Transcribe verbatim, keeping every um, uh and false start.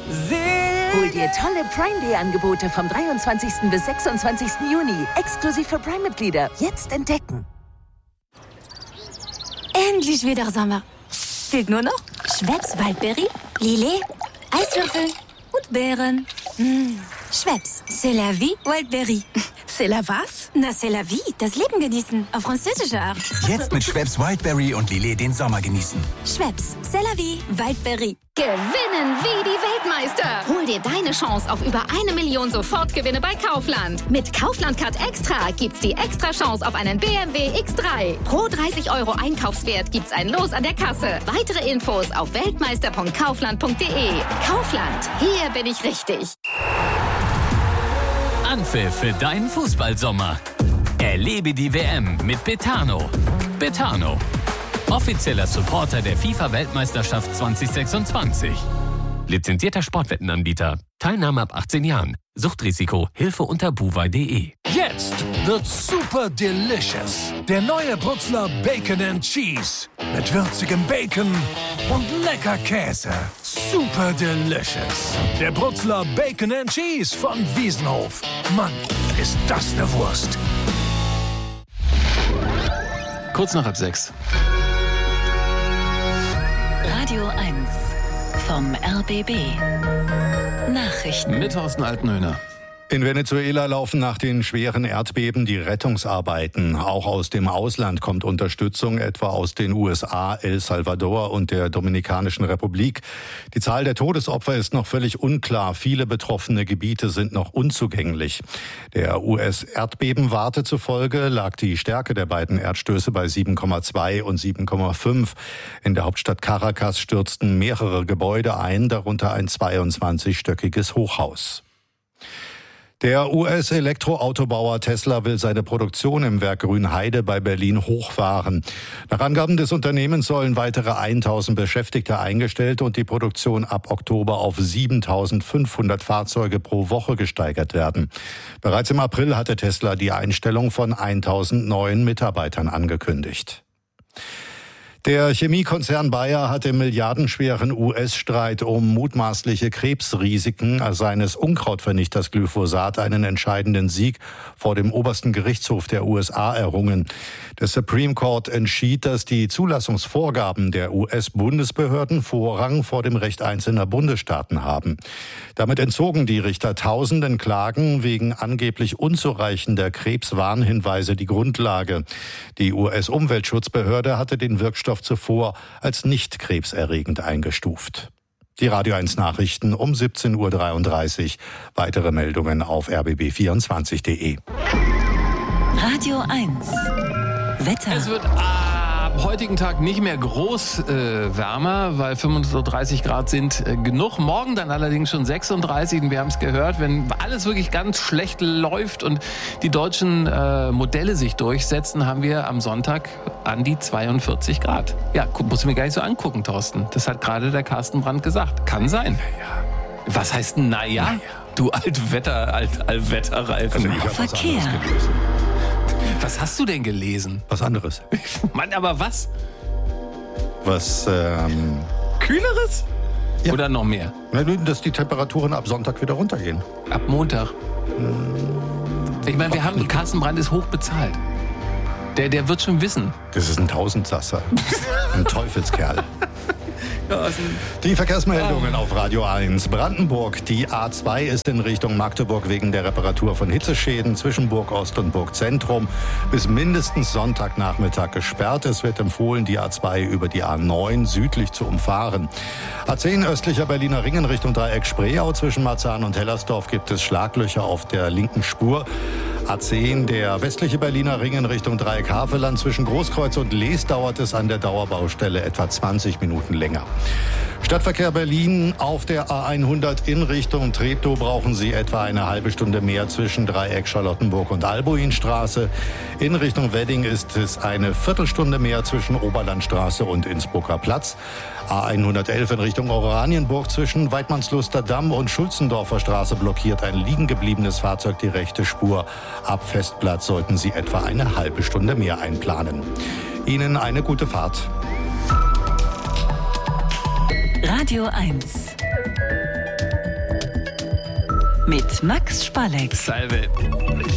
Hol dir tolle Prime-Day-Angebote vom dreiundzwanzigsten bis sechsundzwanzigsten Juni. Exklusiv für Prime-Mitglieder. Jetzt entdecken. Endlich wieder Sommer. Fehlt nur noch Schweppes Waldbeere, Lillet, Eiswürfel und Beeren. Mmh. Schweppes, c'est la vie, Wildberry. C'est la was? Na, c'est la vie, das Leben genießen, auf französische Art. Jetzt mit Schweppes Wildberry und Lillet den Sommer genießen. Schweppes, c'est la vie, Wildberry. Gewinnen wie die Weltmeister. Hol dir deine Chance auf über eine Million Sofortgewinne bei Kaufland. Mit Kaufland Card Extra gibt's die extra Chance auf einen B M W X drei. Pro dreißig Euro Einkaufswert gibt's ein Los an der Kasse. Weitere Infos auf weltmeister punkt kaufland punkt de. Kaufland, hier bin ich richtig. Anpfiff für deinen Fußballsommer. Erlebe die W M mit Betano. Betano, offizieller Supporter der FIFA-Weltmeisterschaft zwanzig sechsundzwanzig. Lizenzierter Sportwettenanbieter. Teilnahme ab achtzehn Jahren. Suchtrisiko. Hilfe unter buwei punkt de. Jetzt wird's super delicious. Der neue Brutzler Bacon and Cheese. Mit würzigem Bacon und lecker Käse. Super delicious. Der Brutzler Bacon and Cheese von Wiesenhof. Mann, ist das eine Wurst. Kurz nach halb sechs. Radio eins vom R B B. Nachrichten. Mit Thorsten Altenhöhner. In Venezuela laufen nach den schweren Erdbeben die Rettungsarbeiten. Auch aus dem Ausland kommt Unterstützung, etwa aus den U S A, El Salvador und der Dominikanischen Republik. Die Zahl der Todesopfer ist noch völlig unklar. Viele betroffene Gebiete sind noch unzugänglich. Der U S-Erdbebenwarte zufolge lag die Stärke der beiden Erdstöße bei sieben Komma zwei und sieben Komma fünf. In der Hauptstadt Caracas stürzten mehrere Gebäude ein, darunter ein zweiundzwanzigstöckiges Hochhaus. Der U S-Elektroautobauer Tesla will seine Produktion im Werk Grünheide bei Berlin hochfahren. Nach Angaben des Unternehmens sollen weitere eintausend Beschäftigte eingestellt und die Produktion ab Oktober auf siebentausendfünfhundert Fahrzeuge pro Woche gesteigert werden. Bereits im April hatte Tesla die Einstellung von eintausend neuen Mitarbeitern angekündigt. Der Chemiekonzern Bayer hat im milliardenschweren U S-Streit um mutmaßliche Krebsrisiken seines Unkrautvernichters Glyphosat einen entscheidenden Sieg vor dem obersten Gerichtshof der U S A errungen. Der Supreme Court entschied, dass die Zulassungsvorgaben der U S-Bundesbehörden Vorrang vor dem Recht einzelner Bundesstaaten haben. Damit entzogen die Richter tausenden Klagen wegen angeblich unzureichender Krebswarnhinweise die Grundlage. Die U S-Umweltschutzbehörde hatte den Wirkstoff zuvor als nicht krebserregend eingestuft. Die Radio eins Nachrichten um siebzehn Uhr dreiunddreißig. Weitere Meldungen auf r b b vierundzwanzig punkt de. Radio eins. Wetter. Es wird am heutigen Tag nicht mehr groß äh, wärmer, weil fünfunddreißig Grad sind äh, genug. Morgen dann allerdings schon sechsunddreißig. Und wir haben es gehört, wenn alles wirklich ganz schlecht läuft und die deutschen äh, Modelle sich durchsetzen, haben wir am Sonntag an die zweiundvierzig Grad. Ja, muss ich mir gar nicht so angucken, Thorsten. Das hat gerade der Carsten Brandt gesagt. Kann sein. Ja. Was heißt denn naja? Naja. Du Altwetter, Alt, Allwetterreifen. Also Verkehr. Was hast du denn gelesen? Was anderes. Mann, aber was? Was, ähm... Kühleres? Ja. Oder noch mehr? Dass die Temperaturen ab Sonntag wieder runtergehen. Ab Montag. Ich meine, wir haben, Carsten Brandt ist hoch bezahlt. Der, der wird schon wissen. Das ist ein Tausendsasser. Ein Teufelskerl. Die Verkehrsmeldungen auf Radio eins. Brandenburg. Die A zwei ist in Richtung Magdeburg wegen der Reparatur von Hitzeschäden zwischen Burg Ost und Burg Zentrum bis mindestens Sonntagnachmittag gesperrt. Es wird empfohlen, die A zwei über die A neun südlich zu umfahren. A zehn östlicher Berliner Ring in Richtung Dreieck Spreeau. Zwischen Marzahn und Hellersdorf gibt es Schlaglöcher auf der linken Spur. A zehn, der westliche Berliner Ring in Richtung Dreieck Havelland. Zwischen Großkreuz und Lees dauert es an der Dauerbaustelle etwa zwanzig Minuten länger. Stadtverkehr Berlin auf der A hundert in Richtung Treptow brauchen Sie etwa eine halbe Stunde mehr zwischen Dreieck Charlottenburg und Albuinstraße. In Richtung Wedding ist es eine Viertelstunde mehr zwischen Oberlandstraße und Innsbrucker Platz. A hundertelf in Richtung Oranienburg zwischen Weidmannsluster Damm und Schulzendorfer Straße blockiert ein liegen gebliebenes Fahrzeug die rechte Spur. Ab Festplatz sollten Sie etwa eine halbe Stunde mehr einplanen. Ihnen eine gute Fahrt. Radio eins. mit Max Spalleck. Salve.